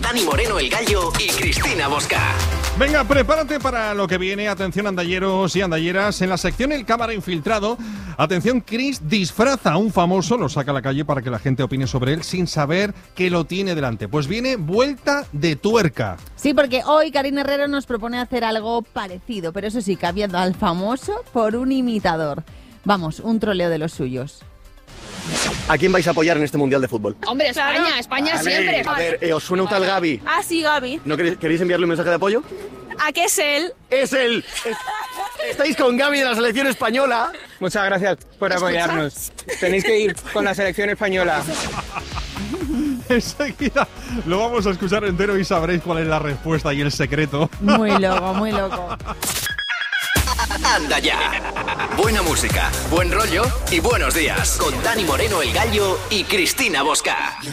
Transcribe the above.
Dani Moreno, el Gallo, y Cristina Bosca. Venga, prepárate para lo que viene. Atención, andalleros y andalleras. En la sección El Cámara Infiltrado, atención, Chris disfraza a un famoso, lo saca a la calle para que la gente opine sobre él sin saber que lo tiene delante. Pues viene vuelta de tuerca. Sí, porque hoy Karina Herrero nos propone hacer algo parecido, pero eso sí, cambiando al famoso por un imitador. Vamos, un troleo de los suyos. ¿A quién vais a apoyar en este Mundial de Fútbol? Hombre, España Vale. siempre. A ver, ¿os suena un tal Gavi? Ah, sí, Gavi. ¿No queréis enviarle un mensaje de apoyo? ¿A qué es él? ¡Es él! Estáis con Gavi de la selección española. Muchas gracias por apoyarnos. Tenéis que ir con la selección española. Enseguida lo vamos a escuchar entero y sabréis cuál es la respuesta y el secreto. Muy loco, muy loco. Anda ya. Buena música, buen rollo y buenos días. Con Dani Moreno, el Gallo, y Cristina Bosca.